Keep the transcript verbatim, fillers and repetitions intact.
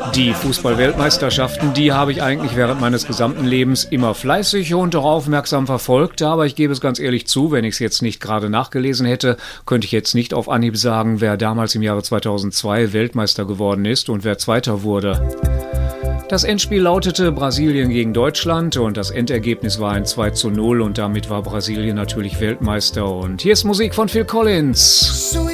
Die Fußball-Weltmeisterschaften, die habe ich eigentlich während meines gesamten Lebens immer fleißig und auch aufmerksam verfolgt. Aber ich gebe es ganz ehrlich zu, wenn ich es jetzt nicht gerade nachgelesen hätte, könnte ich jetzt nicht auf Anhieb sagen, wer damals im Jahre zweitausendzwei Weltmeister geworden ist und wer Zweiter wurde. Das Endspiel lautete Brasilien gegen Deutschland und das Endergebnis war ein zwei zu null und damit war Brasilien natürlich Weltmeister. Und hier ist Musik von Phil Collins.